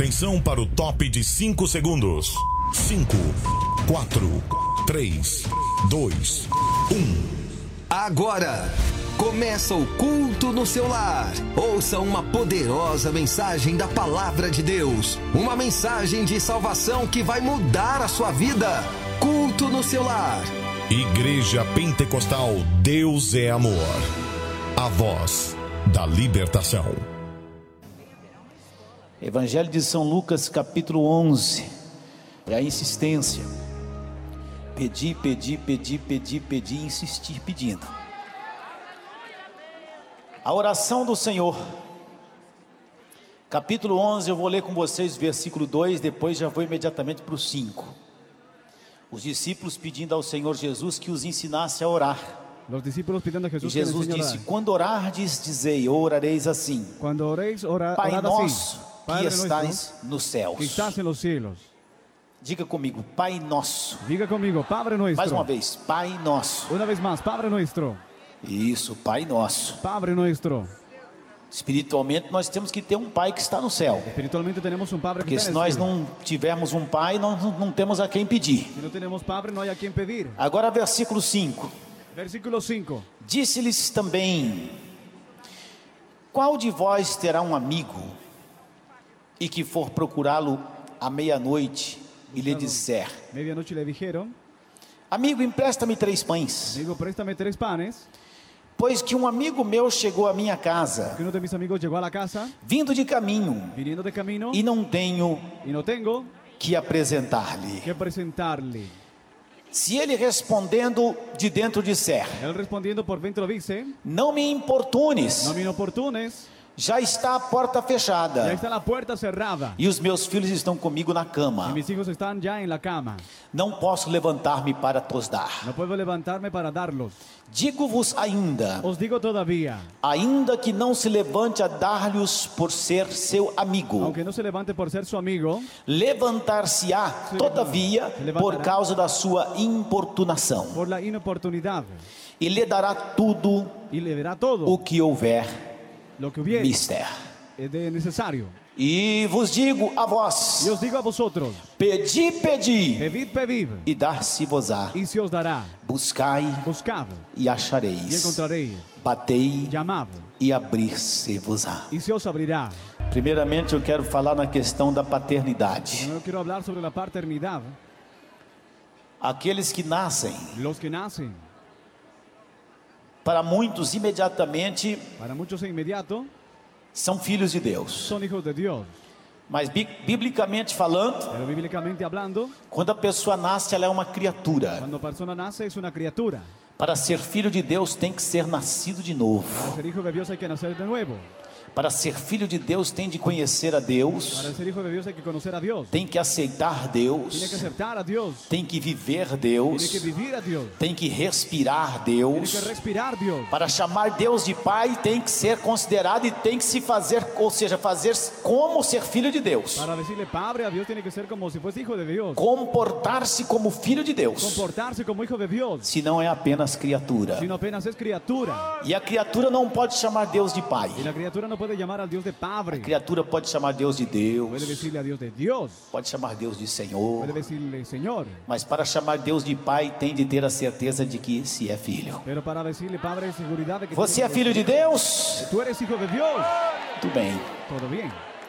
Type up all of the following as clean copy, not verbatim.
Atenção para o top de 5 segundos. 5, 4, 3, 2, 1. Agora, começa o culto no seu lar. Ouça uma poderosa mensagem da Palavra de Deus. Uma mensagem de salvação que vai mudar a sua vida. Culto no seu lar. Igreja Pentecostal Deus é Amor. A voz da libertação. Evangelho de São Lucas, capítulo 11. É a insistência. Pedir, insistir pedindo. A oração do Senhor. Capítulo 11, eu vou ler com vocês o versículo 2, depois já vou imediatamente para o 5. Os discípulos pedindo ao Senhor Jesus que os ensinasse a orar. Los discípulos pidiendo a Jesús E Jesus que les disse: enseñe a orar. quando orardes, dizei, ou orareis assim: Cuando oréis, Pai orad nosso, así. que Padre estais nuestro, nos céus. que estás en los cielos. Diga comigo, Pai nosso. Diga conmigo, Padre nuestro. Mais uma vez, Pai nosso. Una vez más, Padre nuestro. Isso, Pai nosso. Padre nuestro. Espiritualmente nós temos que ter um Pai que está no céu. Espiritualmente tenemos un Padre que Porque está se en el nós cielo. não tivermos um Pai, nós não temos a quem pedir. Si no tenemos Padre, no hay a quien pedir. Agora versículo 5. Versículo 5. Disse-lhes também: qual de vós terá um amigo e que for procurá-lo à meia-noite e lhe disser: Medianoche le dijeron: amigo, empresta-me 3 pães, amigo, préstame 3 panes. pois que um amigo meu chegou à minha casa, Que uno de mis amigos llegó a la casa, vindo de caminho, viniendo de camino, e não tenho y no tengo que apresentar-lhe. que presentarle. Se ele respondendo de dentro disser: Él respondiendo por dentro dice: não me importunes, no me inoportunes, já está a porta ya fechada, está la puerta cerrada. e os meus filhos estão comigo na Y cama. mis hijos están ya en la cama. Não posso levantar-me para tos dar. No puedo levantarme para darlos. Digo-vos ainda, Os digo todavía, ainda que não se levante a dar-lhes por ser seu amigo, aunque no se levante por ser su amigo, levantar-se-á, todavia, por causa da sua importunação, por la inoportunidad, e lhe dará tudo y le dará todo o que houver lo que hubiere mister. de necesario. E vos digo a vós: Y os digo a vosotros, pedi, pedid, pedid, e dar-se-vos-á. y se os dará. Buscai Buscad, e y achareis. encontraréis. Batei Llamad, e abrir-se-vos-á. y se os abrirá. Primeiramente, eu quero falar na questão da paternidade. Primero quiero hablar sobre la paternidad. Aqueles que nascem, Los que nacen, para muitos imediatamente para muchos de inmediato, são filhos de Deus. son hijos de Dios. Mas biblicamente falando, Pero bíblicamente hablando, quando a pessoa nasce, ela é uma criatura. cuando persona nace es una criatura. Para ser filho de Deus tem que ser nascido de novo. Para ser hijo de Dios hay que nacer de nuevo. Para ser filho de Deus tem de conhecer a Deus, Para ser hijo de Dios hay que conocer a Dios. tem que aceitar Tiene que Deus, aceptar a Dios. tem que viver Tiene que Deus, vivir a Dios. tem que respirar Tiene Deus. que respirar Dios. Para chamar Deus de Pai tem que ser considerado e tem que se fazer, ou seja, fazer como ser filho de Deus. Para decirle padre a Dios tiene que ser como si fuese hijo de Dios. Comportar-se como filho de Deus, Comportarse como hijo de Dios. se não é apenas criatura. Sino apenas es criatura. E a criatura não pode chamar Deus de Pai. Y la criatura no puede llamar al Dios de A padre. criatura pode chamar Deus de Puede Deus, decirle a Dios de Dios. pode chamar Deus de Senhor, Puede decirle Señor. mas para chamar Deus de Pai tem de ter a certeza de que se é filho. Pero para decirle padre es seguridad de que Você é filho de Deus? tú eres hijo de Dios. Tudo bem. Todo bien.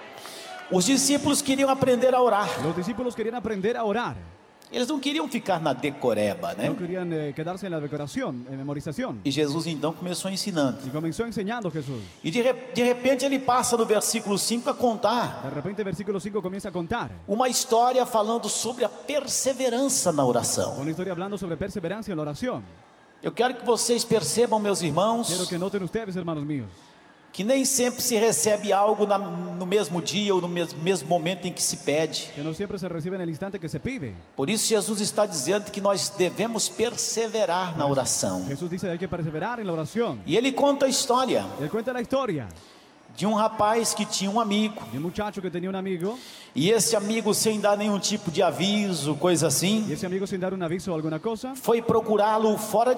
Os discípulos queriam aprender a orar. Los discípulos querían aprender a orar. Eles não queriam ficar na decoreba, né? No querían quedarse en la decoración, en memorización. E Jesus então começou ensinando. Y comenzó enseñando Jesús. E de repente ele passa no versículo 5 a contar De repente, versículo 5 comienza a contar uma história falando sobre a perseverança na oração. una historia hablando sobre perseverancia en la oración. Eu quero que vocês percebam, meus irmãos, Quiero que noten ustedes, hermanos míos, que nem sempre se recebe algo no mesmo dia ou no mesmo momento em que se pede. que no siempre se recibe en el instante que se pide. Por isso Jesus está dizendo que nós devemos perseverar na oração. Jesús dice que hay que perseverar en la oración. E ele conta a história Él cuenta la historia de um rapaz que tinha um amigo. de un muchacho que tenía un amigo, E esse amigo, sem dar nenhum tipo de aviso, coisa assim, y ese amigo, sin dar un aviso o alguna cosa, foi procurá-lo fora